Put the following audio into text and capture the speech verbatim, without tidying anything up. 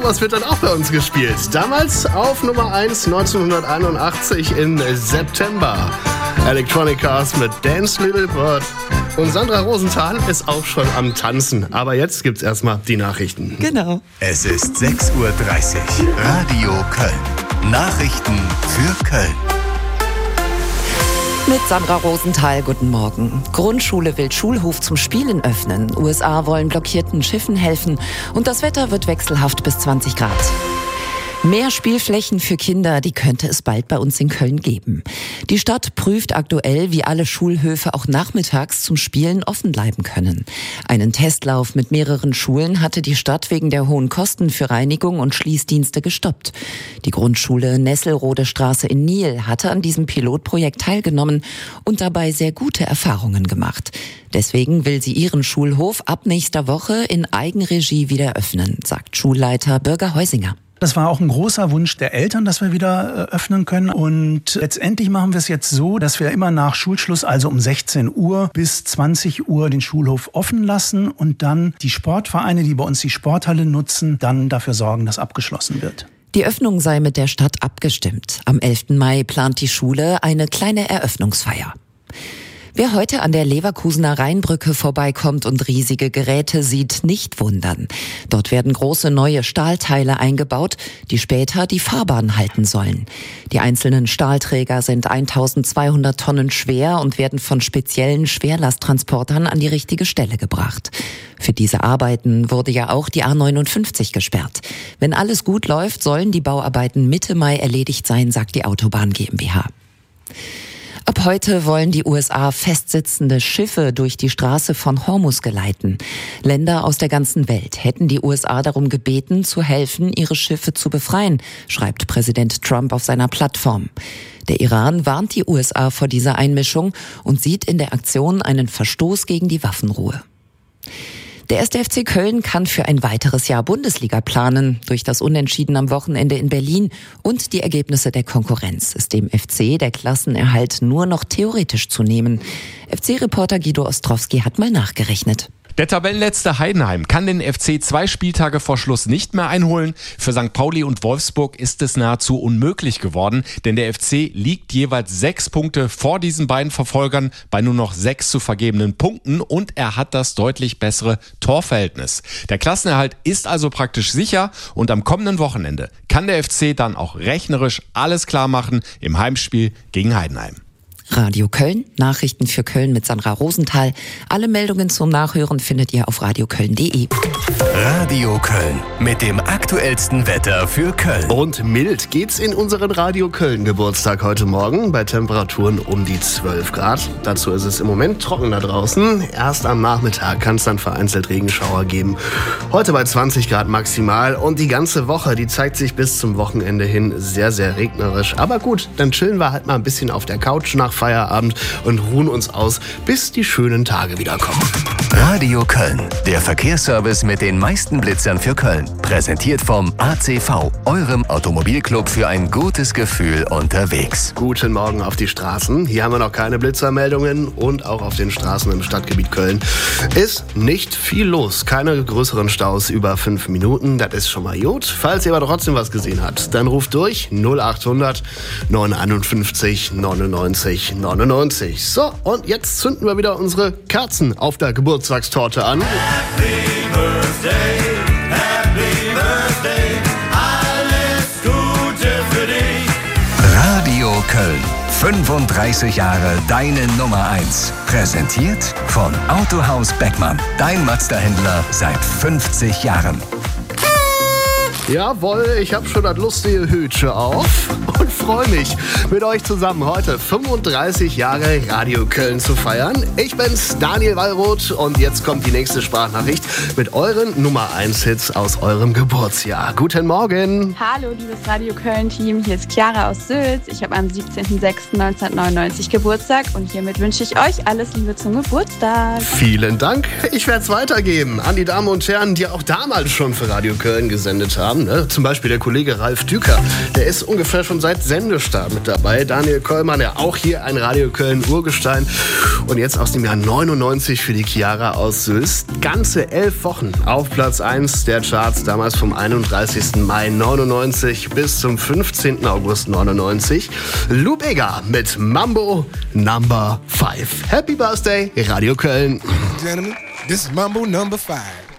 sowas wird dann auch bei uns gespielt. Damals auf Nummer eins neunzehnhunderteinundachtzig im September. Electronic Arts mit Dance Little Bird. Und Sandra Rosenthal ist auch schon am Tanzen. Aber jetzt gibt's erstmal die Nachrichten. Genau. Es ist sechs Uhr dreißig. Radio Köln. Nachrichten für Köln. Mit Sandra Rosenthal, guten Morgen. Grundschule will Schulhof zum Spielen öffnen. U S A wollen blockierten Schiffen helfen. Und das Wetter wird wechselhaft bis zwanzig Grad. Mehr Spielflächen für Kinder, die könnte es bald bei uns in Köln geben. Die Stadt prüft aktuell, wie alle Schulhöfe auch nachmittags zum Spielen offen bleiben können. Einen Testlauf mit mehreren Schulen hatte die Stadt wegen der hohen Kosten für Reinigung und Schließdienste gestoppt. Die Grundschule Nesselrode Straße in Niel hatte an diesem Pilotprojekt teilgenommen und dabei sehr gute Erfahrungen gemacht. Deswegen will sie ihren Schulhof ab nächster Woche in Eigenregie wieder öffnen, sagt Schulleiter Birger Heusinger. Das war auch ein großer Wunsch der Eltern, dass wir wieder öffnen können. Und letztendlich machen wir es jetzt so, dass wir immer nach Schulschluss, also um sechzehn Uhr bis zwanzig Uhr, den Schulhof offen lassen und dann die Sportvereine, die bei uns die Sporthalle nutzen, dann dafür sorgen, dass abgeschlossen wird. Die Öffnung sei mit der Stadt abgestimmt. Am elften Mai plant die Schule eine kleine Eröffnungsfeier. Wer heute an der Leverkusener Rheinbrücke vorbeikommt und riesige Geräte sieht, nicht wundern. Dort werden große neue Stahlteile eingebaut, die später die Fahrbahn halten sollen. Die einzelnen Stahlträger sind eintausendzweihundert Tonnen schwer und werden von speziellen Schwerlasttransportern an die richtige Stelle gebracht. Für diese Arbeiten wurde ja auch die A neunundfünfzig gesperrt. Wenn alles gut läuft, sollen die Bauarbeiten Mitte Mai erledigt sein, sagt die Autobahn GmbH. Ab heute wollen die U S A festsitzende Schiffe durch die Straße von Hormuz geleiten. Länder aus der ganzen Welt hätten die U S A darum gebeten, zu helfen, ihre Schiffe zu befreien, schreibt Präsident Trump auf seiner Plattform. Der Iran warnt die U S A vor dieser Einmischung und sieht in der Aktion einen Verstoß gegen die Waffenruhe. Der erste F C Köln kann für ein weiteres Jahr Bundesliga planen. Durch das Unentschieden am Wochenende in Berlin und die Ergebnisse der Konkurrenz ist dem F C der Klassenerhalt nur noch theoretisch zu nehmen. F C-Reporter Guido Ostrowski hat mal nachgerechnet. Der Tabellenletzte Heidenheim kann den F C zwei Spieltage vor Schluss nicht mehr einholen. Für Sankt Pauli und Wolfsburg ist es nahezu unmöglich geworden, denn der F C liegt jeweils sechs Punkte vor diesen beiden Verfolgern bei nur noch sechs zu vergebenen Punkten und er hat das deutlich bessere Torverhältnis. Der Klassenerhalt ist also praktisch sicher und am kommenden Wochenende kann der F C dann auch rechnerisch alles klar machen im Heimspiel gegen Heidenheim. Radio Köln, Nachrichten für Köln mit Sandra Rosenthal. Alle Meldungen zum Nachhören findet ihr auf radioköln punkt de. Radio Köln mit dem aktuellsten Wetter für Köln. Und mild geht's in unseren Radio Köln Geburtstag heute Morgen bei Temperaturen um die zwölf Grad. Dazu ist es im Moment trocken da draußen. Erst am Nachmittag kann es dann vereinzelt Regenschauer geben. Heute bei zwanzig Grad maximal und die ganze Woche, die zeigt sich bis zum Wochenende hin sehr, sehr regnerisch. Aber gut, dann chillen wir halt mal ein bisschen auf der Couch nach Feierabend und ruhen uns aus, bis die schönen Tage wieder kommen. Radio Köln, der Verkehrsservice mit den meisten Blitzern für Köln. Präsentiert vom A C V, eurem Automobilclub für ein gutes Gefühl unterwegs. Guten Morgen auf die Straßen. Hier haben wir noch keine Blitzermeldungen und auch auf den Straßen im Stadtgebiet Köln ist nicht viel los. Keine größeren Staus über fünf Minuten. Das ist schon mal gut. Falls ihr aber trotzdem was gesehen habt, dann ruft durch null achthundert neunundfünfzig neunundneunzig neunundneunzig. So, und jetzt zünden wir wieder unsere Kerzen auf der Geburtstagstorte an. Happy Birthday, Happy Birthday, alles Gute für dich. Radio Köln, fünfunddreißig Jahre deine Nummer eins. Präsentiert von Autohaus Beckmann, dein Mazda-Händler seit fünfzig Jahren. Jawohl, ich habe schon das lustige Hütchen auf und freue mich, mit euch zusammen heute fünfunddreißig Jahre Radio Köln zu feiern. Ich bin's, Daniel Wallroth, und jetzt kommt die nächste Sprachnachricht mit euren Nummer eins Hits aus eurem Geburtsjahr. Guten Morgen. Hallo, liebes Radio Köln-Team, hier ist Chiara aus Sülz. Ich habe am siebzehnten sechsten neunzehnhundertneunundneunzig Geburtstag und hiermit wünsche ich euch alles Liebe zum Geburtstag. Vielen Dank. Ich werde es weitergeben an die Damen und Herren, die auch damals schon für Radio Köln gesendet haben. Ne? Zum Beispiel der Kollege Ralf Düker. Der ist ungefähr schon seit Sendestart mit dabei. Daniel Köllmann, ja auch hier ein Radio Köln Urgestein. Und jetzt aus dem Jahr neunundneunzig für die Chiara aus Sülz. Ganze elf Wochen auf Platz eins der Charts, damals vom einunddreißigsten Mai neunundneunzig bis zum fünfzehnten August neunundneunzig. Lou Bega mit Mambo Number five. Happy Birthday, Radio Köln. Gentlemen, this is Mambo Number five.